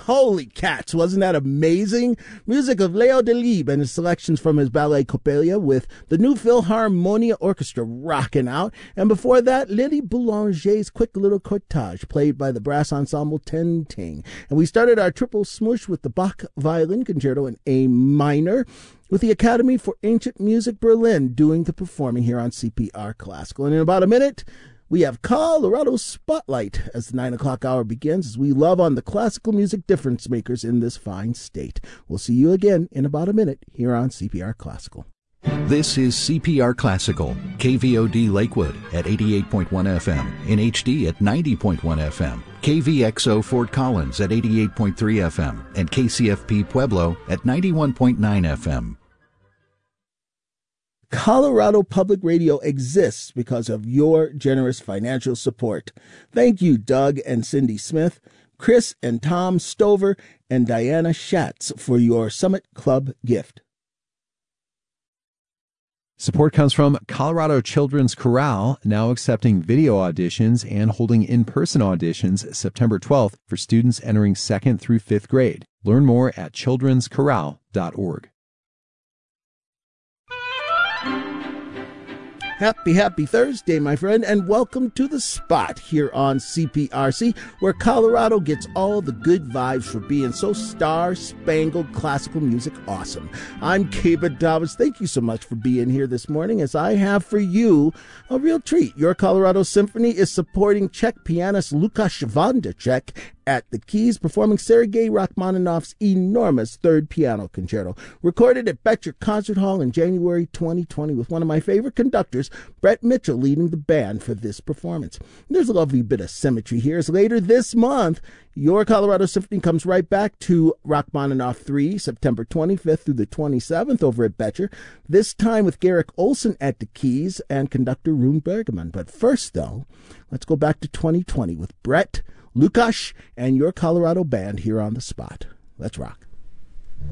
Holy cats, wasn't that amazing? Music of Leo Delibes and his selections from his ballet Coppelia with the New Philharmonia Orchestra rocking out. And before that, Lily Boulanger's quick little cortege played by the brass ensemble Ten Ting. And we started our triple smoosh with the Bach Violin Concerto in A minor, with the Academy for Ancient Music Berlin doing the performing here on CPR Classical. And in about a minute, we have Colorado Spotlight as the 9 o'clock hour begins, as we love on the classical music difference makers in this fine state. We'll see you again in about a minute here on CPR Classical. This is CPR Classical, KVOD Lakewood at 88.1 FM, in HD at 90.1 FM, KVXO Fort Collins at 88.3 FM, and KCFP Pueblo at 91.9 FM. Colorado Public Radio exists because of your generous financial support. Thank you, Doug and Cindy Smith, Chris and Tom Stover, and Diana Schatz for your Summit Club gift. Support comes from Colorado Children's Chorale, now accepting video auditions and holding in-person auditions September 12th for students entering 2nd through 5th grade. Learn more at children'schorale.org. Happy Thursday, my friend, and welcome to The Spot here on CPRC, where Colorado gets all the good vibes for being so star-spangled classical music awesome. I'm Cabe Davis. Thank you so much for being here this morning, as I have for you a real treat. Your Colorado Symphony is supporting Czech pianist Lukáš Vondráček at the keys, performing Sergei Rachmaninoff's enormous third piano concerto, recorded at Betcher Concert Hall in January 2020 with one of my favorite conductors, Brett Mitchell, leading the band for this performance. There's a lovely bit of symmetry here, as later this month, your Colorado Symphony comes right back to Rachmaninoff 3, September 25th through the 27th over at Betcher, this time with Garrick Olson at the keys and conductor Rune Bergman. But first, though, let's go back to 2020 with Brett, Lukáš, and your Colorado band here on The Spot. Let's rock.